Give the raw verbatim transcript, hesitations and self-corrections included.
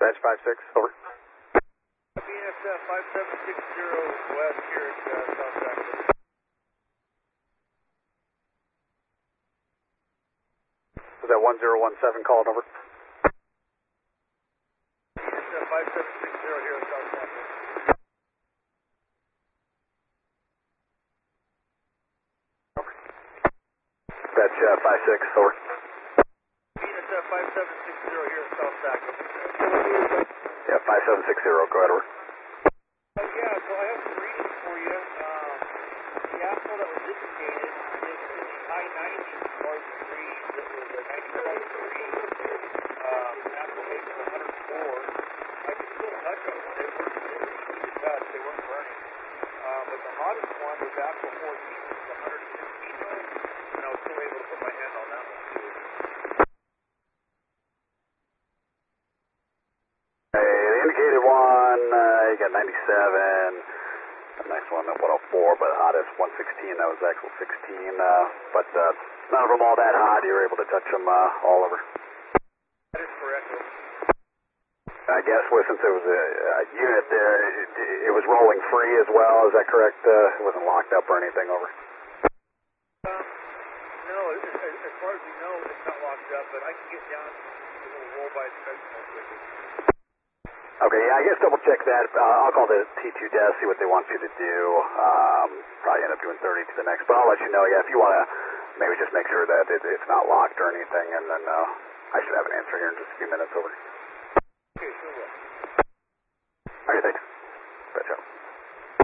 Dispatch five six, over. B N S F five seven six zero west here at uh, South Jackson. Was that one zero one seven called, over? B N S F five seven six zero here at South Jackson. Dispatch uh, five six, over. B N S F five seven six zero here at South Jackson. Yeah, five seven six zero, go ahead, over. Uh, yeah, so I have some readings for you. Um, the asphalt that was indicated is in the high nineties as far as the degrees. It was a ninety-five degree um, application of one hundred four. I could still touch them. They weren't, they were easy to touch. They weren't burning. Um, but the hottest one was actual fourteen, which was one hundred fifteen. And I was still able to put my hand on that one too. Hey, the indicated one, uh, you got ninety-seven. The next one, one oh four, but hottest one sixteen. That was actual sixteen. Uh, but uh, none of them all that hot. You were able to touch them uh, all over. That is correct. I guess well, since it was a, a unit there, it, it was rolling free as well. Is that correct? Uh, it wasn't locked up or anything, over. Um, no, as, as, as far as we know, it's not locked up, but I can get down to a little roll by inspection real quickly. Okay, yeah, I guess double check that. Uh, I'll call the T two desk, see what they want you to do. Um, probably end up doing thirty to the next, but I'll let you know. Yeah, if you want to maybe just make sure that it, it's not locked or anything, and then uh, I should have an answer here in just a few minutes, over. Okay, sure will. All right, thanks.